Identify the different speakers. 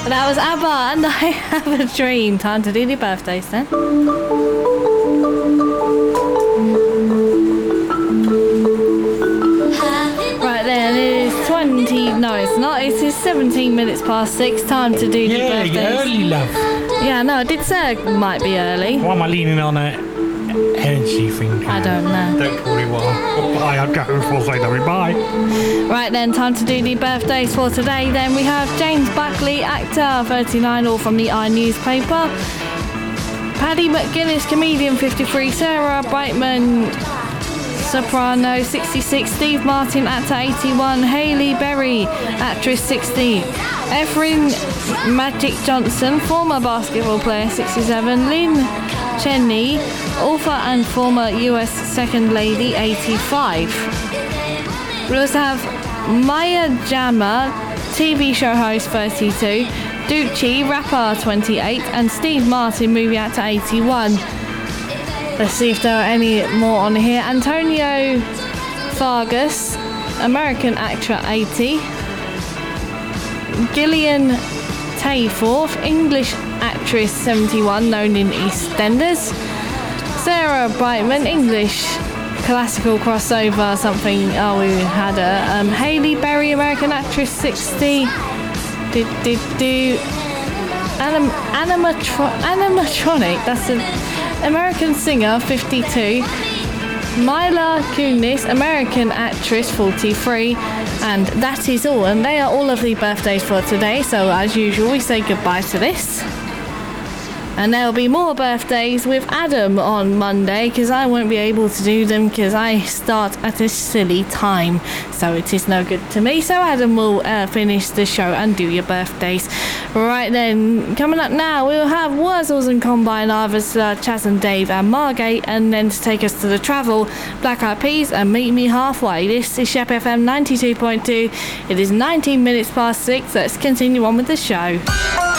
Speaker 1: That was ABBA and I Have a Dream. Time to do the birthdays then. Right then, it is 20... No, it's not. It is 17 minutes past 6. Time to do the birthdays.
Speaker 2: Yeah, early, love.
Speaker 1: Yeah, no, I did say it might be early.
Speaker 2: Why am I leaning on a energy thing?
Speaker 1: I don't know.
Speaker 2: Don't call me what I'm going for. Say bye.
Speaker 1: Right then, time to do the birthdays for today. Then we have James Buckley, actor, 39, all from the I newspaper. Paddy McGuinness, comedian, 53. Sarah Brightman, soprano, 66. Steve Martin, actor, 81. Hailey Berry, actress, 60. Ephraim Magic Johnson, former basketball player, 67. Lynn Cheney, author and former US Second Lady, 85. We also have Maya Jama, TV show host, 32. Ducci, rapper, 28. And Steve Martin, movie actor, 81. Let's see if there are any more on here. Antonio Fargas, American actor, 80. Gillian Tayforth, English actress, 71, known in EastEnders. Sarah Brightman, English classical crossover, something. Oh, we had her. Hailey Berry, American actress, 60. Animatronic, that's an American singer, 52. Mila Kunis, American actress, 43. And that is all. And they are all of the birthdays for today. So as usual, we say goodbye to this. And there'll be more birthdays with Adam on Monday, because I won't be able to do them because I start at a silly time. So it is no good to me. So Adam will finish the show and do your birthdays. Right then, coming up now, we'll have Wurzels and Combine Harvester, Chaz and Dave and Margate. And then to take us to the travel, Black Eyed Peas and Meet Me Halfway. This is Shep FM 92.2. It is 19 minutes past 6. Let's continue on with the show.